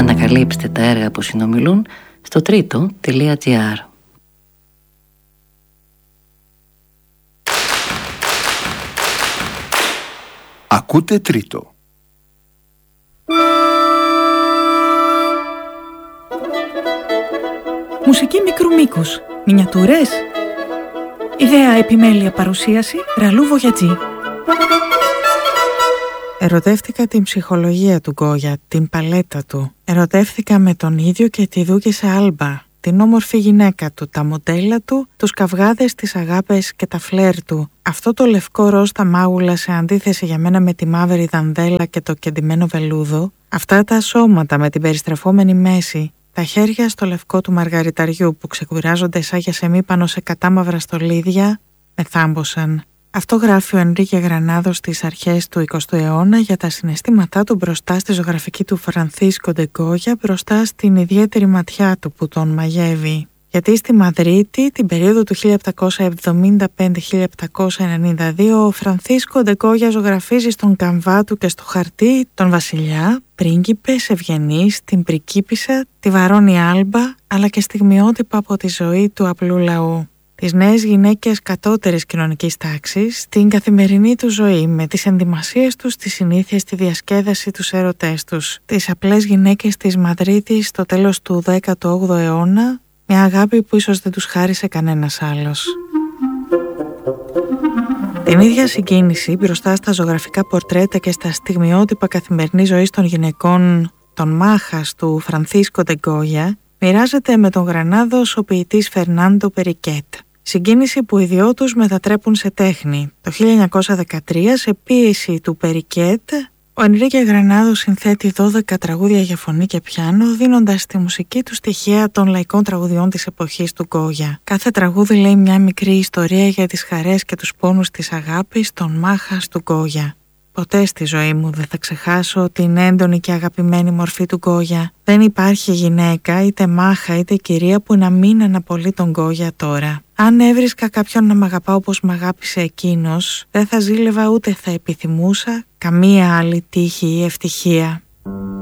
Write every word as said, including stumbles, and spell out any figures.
Ανακαλύψτε τα έργα που συνομιλούν στο τρίτο τελεία τζι άρ. Ακούτε Τρίτο. Μουσική μικρού μήκους. Μινιατούρες. Ιδέα, επιμέλεια, παρουσίαση Ραλού Βογιατζή. Ερωτεύτηκα την ψυχολογία του Γκόγια, την παλέτα του. Ερωτεύτηκα με τον ίδιο και τη Δούκισσα Άλμπα, την όμορφη γυναίκα του, τα μοντέλα του, τους καυγάδες, τις αγάπες και τα φλερ του. Αυτό το λευκό ροζ τα μάγουλα σε αντίθεση για μένα με τη μαύρη δανδέλα και το κεντυμένο βελούδο. Αυτά τα σώματα με την περιστρεφόμενη μέση. Τα χέρια στο λευκό του μαργαριταριού που ξεκουράζονται σαν γιασεμί πάνω σε κατάμαυρα στολίδια, με θάμπωσαν. Αυτό γράφει ο Ενρίκε Γρανάδος στις αρχές του εικοστού αιώνα για τα συναισθήματά του μπροστά στη ζωγραφική του Φρανθίσκο ντε Γκόγια, μπροστά στην ιδιαίτερη ματιά του που τον μαγεύει. Γιατί στη Μαδρίτη, την περίοδο του χίλια επτακόσια εβδομήντα πέντε με χίλια επτακόσια ενενήντα δύο, ο Φρανθίσκο ντε Γκόγια ζωγραφίζει στον καμβά του και στο χαρτί τον βασιλιά, πρίγκιπες, ευγενείς, την πρικίπισσα, τη Βαρόνη Άλμπα, αλλά και στιγμιότυπα από τη ζωή του απλού λαού. Τις νέες γυναίκες κατώτερης κοινωνικής τάξης, την καθημερινή του ζωή με τις ενδυμασίες τους, τις συνήθειες, τη διασκέδαση, τους έρωτές τους. Τις απλές γυναίκες της Μαδρίτης στο τέλος του δέκατου όγδοου αιώνα, μια αγάπη που ίσως δεν τους χάρισε κανένας άλλος. Την ίδια συγκίνηση μπροστά στα ζωγραφικά πορτρέτα και στα στιγμιότυπα καθημερινής ζωής των γυναικών των Μάχας του Φρανθίσκο ντε Γκόγια μοιράζεται με τον Γρανάδος ο ποιητής Φερνάντο Περικέτ. Συγκίνηση που οι δυο τους μετατρέπουν σε τέχνη. Το χίλια εννιακόσια δεκατρία, σε ποίηση του Περικέτ, ο Ενρίκε Γρανάδος συνθέτει δώδεκα τραγούδια για φωνή και πιάνο, δίνοντας στη μουσική του στοιχεία των λαϊκών τραγουδιών της εποχής του Γκόγια. Κάθε τραγούδι λέει μια μικρή ιστορία για τις χαρές και τους πόνους της αγάπης των Μάχας του Γκόγια. Ποτέ στη ζωή μου δεν θα ξεχάσω την έντονη και αγαπημένη μορφή του Γκόγια. Δεν υπάρχει γυναίκα, είτε μάχα είτε κυρία που να μην αναπολύει τον Γκόγια τώρα. Αν έβρισκα κάποιον να μ' αγαπά όπως μ' αγάπησε εκείνος, δεν θα ζήλευα ούτε θα επιθυμούσα καμία άλλη τύχη ή ευτυχία.